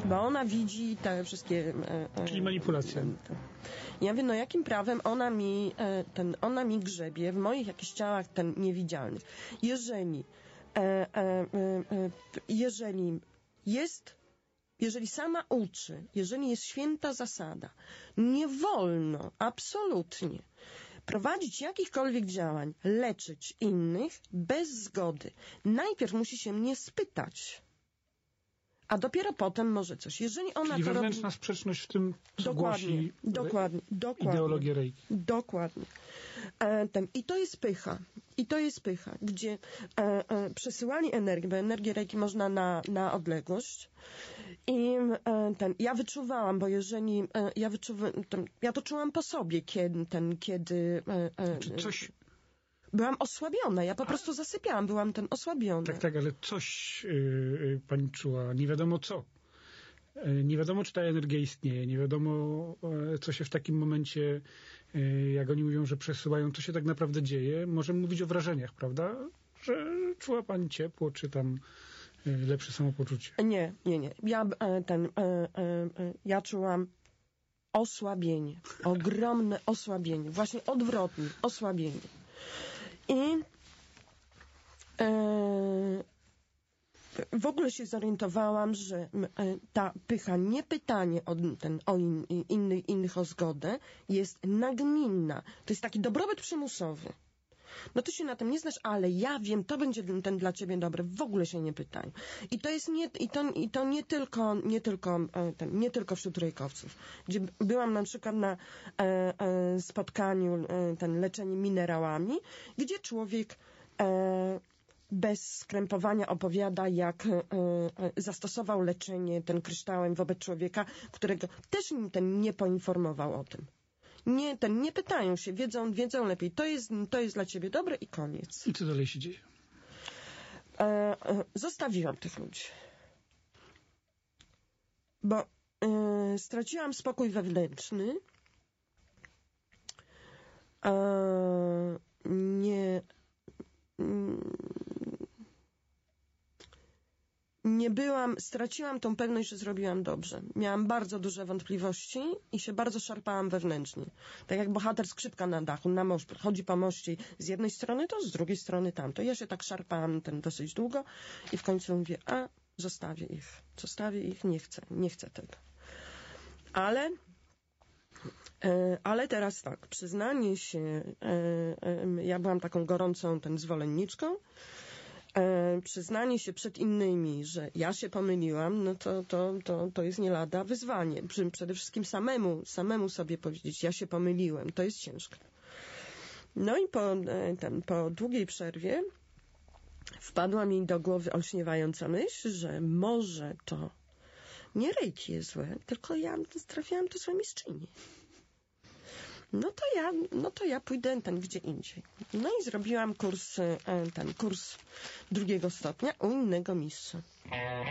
Bo ona widzi te wszystkie... Czyli manipulacje. Ja mówię, no jakim prawem ona mi grzebie w moich jakichś ciałach niewidzialnych. Jeżeli sama uczy, jeżeli jest święta zasada, nie wolno absolutnie prowadzić jakichkolwiek działań, leczyć innych bez zgody. Najpierw musi się mnie spytać, a dopiero potem może coś. Jeżeli ona czyli to wewnętrzna sprzeczność w tym, co głosi ideologię Reiki. Dokładnie. I to jest pycha. Gdzie przesyłanie energii, bo energię Reiki można na odległość. I ja wyczuwałam, bo jeżeli ja to czułam po sobie, kiedy coś... Byłam osłabiona, ja po prostu zasypiałam, byłam osłabiona. Tak, ale coś pani czuła, nie wiadomo co. Nie wiadomo, czy ta energia istnieje, nie wiadomo, co się w takim momencie, jak oni mówią, że przesyłają, co się tak naprawdę dzieje. Możemy mówić o wrażeniach, prawda? Że czuła pani ciepło, czy tam lepsze samopoczucie. Nie. Ja czułam osłabienie, ogromne osłabienie, właśnie odwrotnie, osłabienie. I w ogóle się zorientowałam, że ta pycha, nie pytanie o innych o zgodę, jest nagminna. To jest taki dobrobyt przymusowy. No ty się na tym nie znasz, ale ja wiem, to będzie ten dla ciebie dobry. W ogóle się nie pytaj. I to jest nie tylko wśród rejkowców. Gdzie byłam na przykład na spotkaniu leczenie minerałami, gdzie człowiek bez skrępowania opowiada, jak zastosował leczenie kryształem wobec człowieka, którego też nie poinformował o tym. Nie pytają się, wiedzą lepiej. To jest dla ciebie dobre i koniec. I co dalej się dzieje? Zostawiłam tych ludzi. Bo straciłam spokój wewnętrzny. Straciłam tą pewność, że zrobiłam dobrze. Miałam bardzo duże wątpliwości i się bardzo szarpałam wewnętrznie. Tak jak bohater skrzypka na dachu, na moście. Chodzi po moście z jednej strony to, z drugiej strony tamto. Ja się tak szarpałam dosyć długo i w końcu mówię, zostawię ich, nie chcę tego. Ale teraz tak, przyznanie się, ja byłam taką gorącą zwolenniczką, przyznanie się przed innymi, że ja się pomyliłam, no to jest nie lada wyzwanie. Przede wszystkim samemu sobie powiedzieć, ja się pomyliłem, to jest ciężko. No i po długiej przerwie wpadła mi do głowy olśniewająca myśl, że może to nie Reiki jest złe, tylko ja trafiłam do złej mistrzyni. No to ja pójdę gdzie indziej. No i zrobiłam kurs 2. stopnia u innego mistrza.